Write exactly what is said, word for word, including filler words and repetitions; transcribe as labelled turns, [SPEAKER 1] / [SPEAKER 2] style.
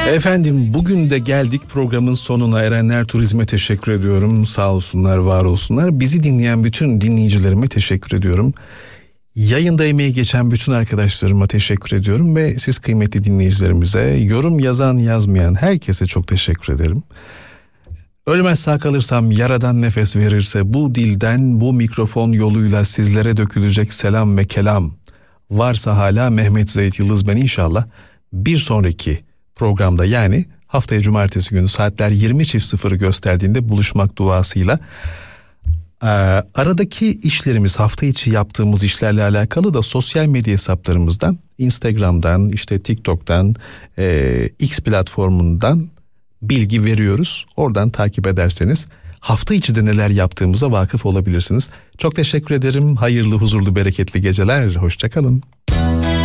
[SPEAKER 1] Efendim bugün de geldik programın sonuna. Erenler Turizm'e teşekkür ediyorum. Sağ olsunlar, var olsunlar. Bizi dinleyen bütün dinleyicilerime teşekkür ediyorum. Yayında emeği geçen bütün arkadaşlarıma teşekkür ediyorum ve siz kıymetli dinleyicilerimize, yorum yazan yazmayan herkese çok teşekkür ederim. Ölmez sağ kalırsam, yaradan nefes verirse bu dilden, bu mikrofon yoluyla sizlere dökülecek selam ve kelam varsa hala Mehmet Zeyt Yıldız ben inşallah bir sonraki programda, yani haftaya cumartesi günü saatler yirmi sıfırı gösterdiğinde buluşmak duasıyla. Ee, aradaki işlerimiz, hafta içi yaptığımız işlerle alakalı da sosyal medya hesaplarımızdan, Instagram'dan, işte TikTok'tan, e, X platformundan bilgi veriyoruz. Oradan takip ederseniz hafta içi de neler yaptığımıza vakıf olabilirsiniz. Çok teşekkür ederim. Hayırlı, huzurlu, bereketli geceler. Hoşça kalın.